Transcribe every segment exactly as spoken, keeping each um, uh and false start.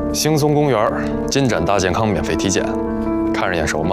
兴松公园金展大健康免费体检，看着眼熟吗？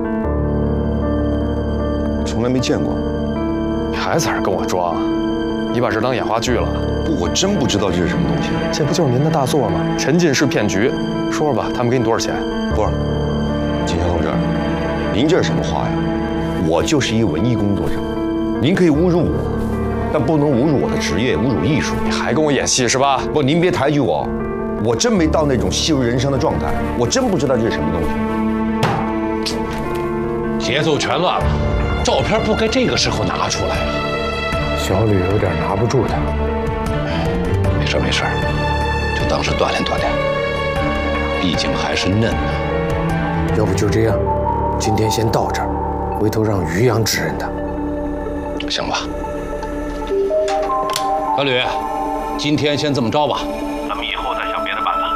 从来没见过。 你还在这跟我装？你把这当演话剧了？ 不，我真不知道这是什么东西。 这不就是您的大作吗？沉浸式骗局。说说吧，他们给你多少钱？ 不是，景祥同志，您这是什么话呀？我就是一文艺工作者，您可以侮辱我，但不能侮辱我的职业，侮辱艺术。 你还跟我演戏是吧？ 不，您别抬举我，我真没到那种戏如人生的状态，我真不知道这是什么东西。 节奏全乱了，照片不该这个时候拿出来啊！ 小吕有点拿不住他。 没事没事，就当是锻炼锻炼，毕竟还是嫩呢。 要不就这样，今天先到这儿，回头让于洋指认他。 行吧，小吕，今天先这么着吧，咱们以后再想别的办法。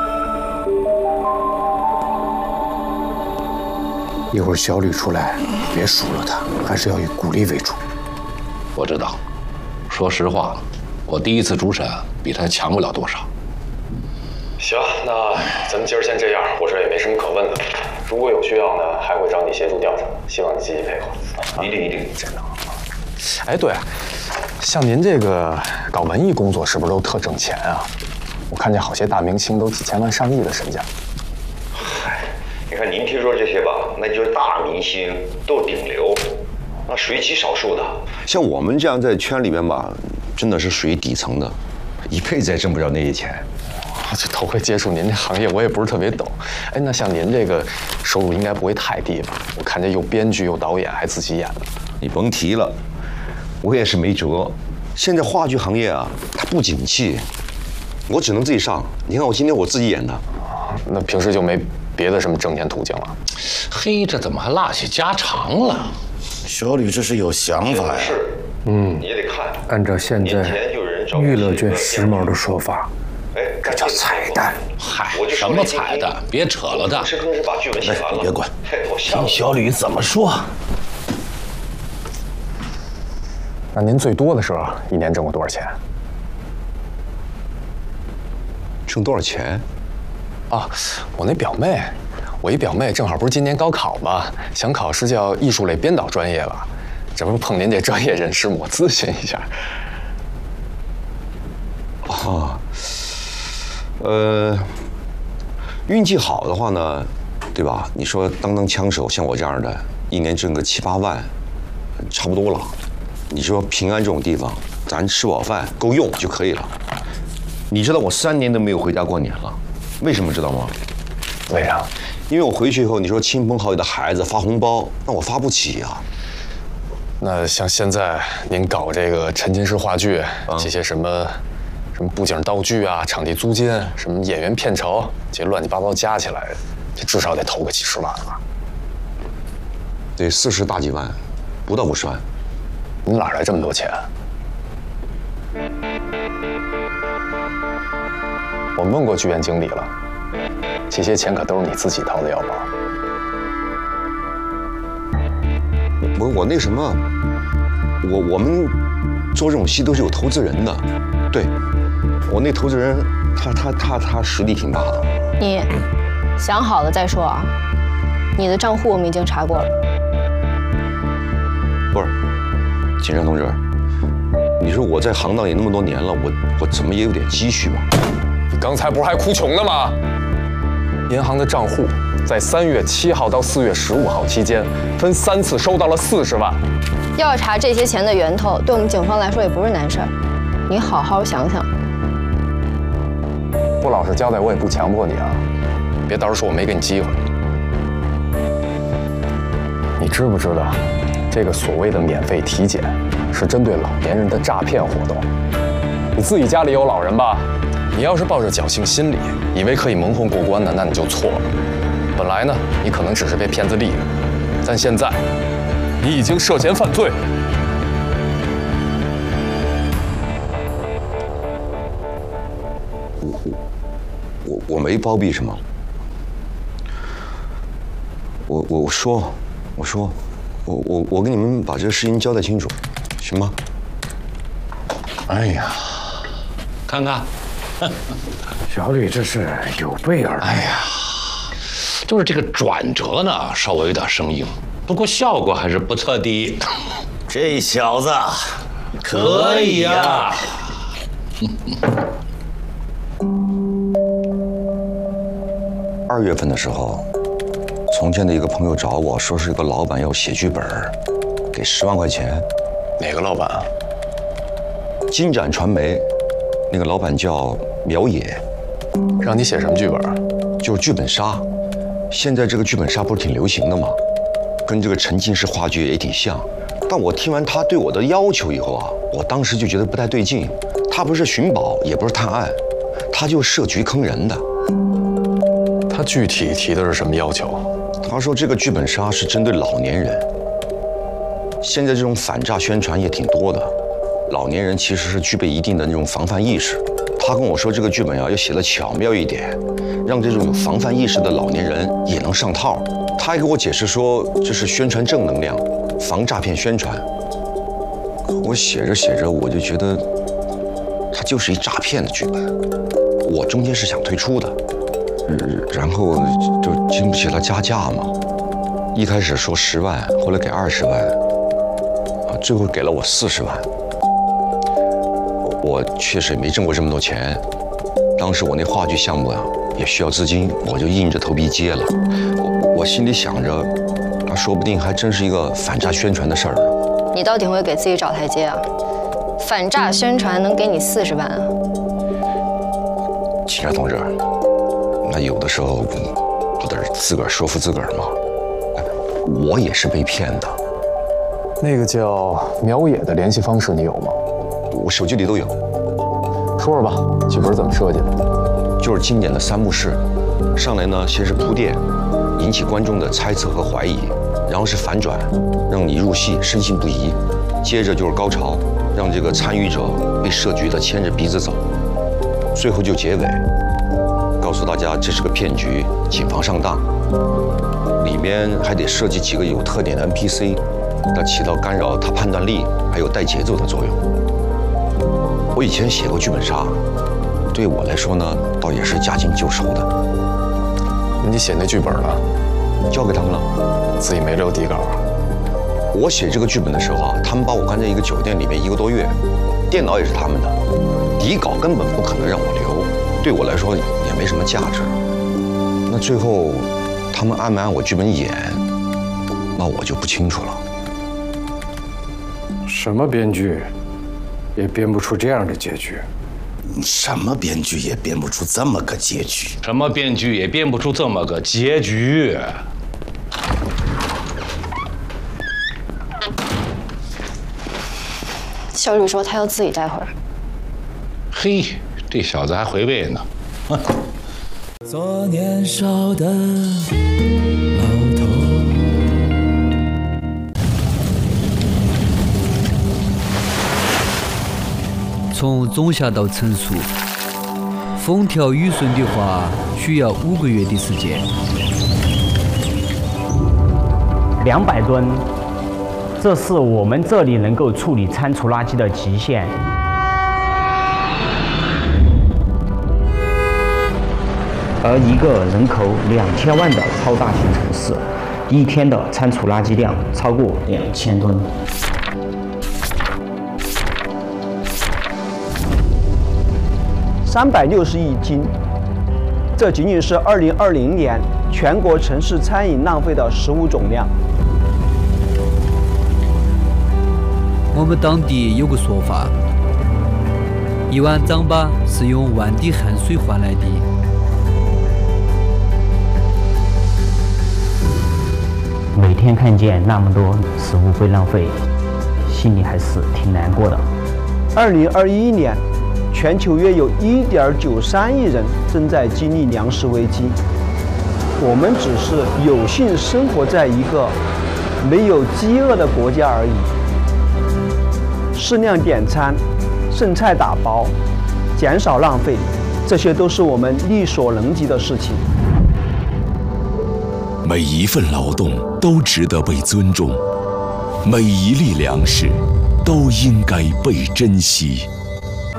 一会儿小吕出来，别数落他，还是要以鼓励为主。 我知道，说实话，我第一次主审比他强不了多少。 行，那咱们今儿先这样，我这也没什么可问的。如果有需要呢，还会找你协助调查，希望你积极配合。 一定一定， 真的。哎，对，像您这个搞文艺工作，是不是都特挣钱啊？我看见好些大明星都几千万上亿的身价。 嗨，你看您听说这些吧，那就是大明星，都是顶流，那属于极少数的。像我们这样在圈里面吧，真的是属于底层的，一辈子也挣不着那些钱。 我这头回接触您这行业，我也不是特别懂。哎，那像您这个收入应该不会太低吧？我看见又编剧又导演，还自己演的。 你甭提了，我也是没辙。现在话剧行业啊，它不景气，我只能自己上。你看我今天我自己演的。 那平时就没别的什么挣钱途径了？ 嘿，这怎么还落下家常了？ 小吕这是有想法呀。 是， 嗯， 你也得看。 按照现在娱乐圈时髦的说法， 哎， 这叫彩蛋。 嗨，什么彩蛋？别扯了的。 是坑是把剧本写完了。 你别管， 我听小吕怎么说。 那您最多的时候一年挣过多少钱？ 挣多少钱？ 啊，我那表妹，我一表妹正好不是今年高考嘛，想考试叫艺术类编导专业吧，这不碰您这专业人士吗？我咨询一下。 啊，呃，运气好的话呢，对吧？你说当当枪手，像我这样的，一年挣个七八万，差不多了。你说平安这种地方，咱吃饱饭够用就可以了。你知道我三年都没有回家过年了，为什么知道吗？ 为啥？ 因为我回去以后，你说亲朋好友的孩子发红包，那我发不起呀、啊。 那像现在您搞这个沉浸式话剧， 啊、 这些什么什么布景道具啊、场地租金、什么演员片酬，这乱七八糟加起来，这至少得投个几十万吧？ 得四十大几万，不到五十万。 您哪来这么多钱？我问过剧院经理了，这些钱可都是你自己掏的腰包。 我我那什么，我我们做这种戏都是有投资人的，对，我那投资人他他他他实力挺大的。 你想好了再说啊，你的账户我们已经查过了。 不是，景山同志，你说我在行当也那么多年了，我我怎么也有点积蓄吧？ 你刚才不是还哭穷呢吗？银行的账户在三月七号到四月十五号期间，分三次收到了四十万。 要查这些钱的源头，对我们警方来说也不是难事儿。你好好想想。 不老实交代，我也不强迫你啊，别到时候说我没给你机会。你知不知道，这个所谓的免费体检，是针对老年人的诈骗活动？你自己家里有老人吧？你要是抱着侥幸心理，以为可以蒙混过关的，那你就错了。本来呢，你可能只是被骗子利用，但现在，你已经涉嫌犯罪。 我我我我没包庇什么。我我我说，我说，我我我跟你们把这个事情交代清楚，行吗？ 哎呀，看看， 小吕这是有备而来。 哎呀，就是这个转折呢，稍微有点生硬，不过效果还是不错的。 这小子可以呀。 二月份的时候，从前的一个朋友找我说，是一个老板要写剧本，给十万块钱。 哪个老板啊？ 金展传媒，那个老板叫苗野。 让你写什么剧本？ 就是剧本杀。现在这个剧本杀不是挺流行的吗？跟这个沉浸式话剧也挺像。但我听完他对我的要求以后啊，我当时就觉得不太对劲。他不是寻宝，也不是探案，他就设局坑人的。 他具体提的是什么要求？ 他说这个剧本杀是针对老年人。现在这种反诈宣传也挺多的，老年人其实是具备一定的那种防范意识。他跟我说这个剧本啊要写得巧妙一点，让这种有防范意识的老年人也能上套。他还给我解释说这是宣传正能量，防诈骗宣传。可我写着写着我就觉得，它就是一诈骗的剧本。我中间是想退出的，然后就经不起他加价嘛。一开始说十万，后来给二十万，啊，最后给了我四十万。我确实也没挣过这么多钱，当时我那话剧项目啊也需要资金，我就硬着头皮接了。我我心里想着，那说不定还真是一个反诈宣传的事儿呢。 你倒挺会给自己找台阶啊！反诈宣传能给你四十万啊？ 警察同志，那有的时候不得自个儿说服自个儿吗？我也是被骗的。 那个叫苗野的联系方式你有吗？ 我手机里都有。 说说吧，剧本怎么设计的？ 就是经典的三幕式，上来呢先是铺垫，引起观众的猜测和怀疑，然后是反转，让你入戏深信不疑，接着就是高潮，让这个参与者被设局的牵着鼻子走，最后就结尾，告诉大家这是个骗局，谨防上当。里面还得设计几个有特点的 N P C， 它起到干扰他判断力还有带节奏的作用。我以前写过剧本杀，对我来说呢，倒也是驾轻就熟的。 你写那剧本呢？ 交给他们了， 自己没留底稿。 我写这个剧本的时候啊，他们把我关在一个酒店里面一个多月，电脑也是他们的，底稿根本不可能让我留，对我来说也没什么价值。那最后他们按没按我剧本演，那我就不清楚了。 什么编剧也编不出这样的结局。 什么编剧也编不出这么个结局。 什么编剧也编不出这么个结局。 小吕说他要自己待会儿。 嘿，这小子还回味呢。哼。 做年少的老头。 从种下到成熟，风调雨顺的话，需要五个月的时间。 两百吨，这是我们这里能够处理餐厨垃圾的极限。而一个人口两千万的超大型城市，一天的餐厨垃圾量超过两千吨。 三百六十亿斤，这仅仅是二零二零年全国城市餐饮浪费的食物总量。 我们当地有个说法，一碗糌粑是用万滴汗水换来的。 每天看见那么多食物被浪费，心里还是挺难过的。 二零二一年。全球约有一点九三亿人正在经历粮食危机，我们只是有幸生活在一个没有饥饿的国家而已。适量点餐、剩菜打包、减少浪费，这些都是我们力所能及的事情。 每一份劳动都值得被尊重，每一粒粮食都应该被珍惜。